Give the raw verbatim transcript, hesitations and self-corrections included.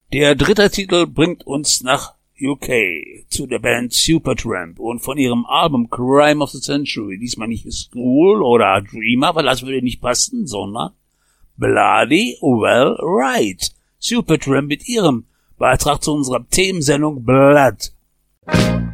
Der dritte Titel bringt uns nach U K zu der Band Supertramp und von ihrem Album Crime of the Century. Diesmal nicht School oder Dreamer, weil das würde nicht passen, sondern Bloody Well Right. Supertramp mit ihrem Beitrag zu unserer Themensendung Blood.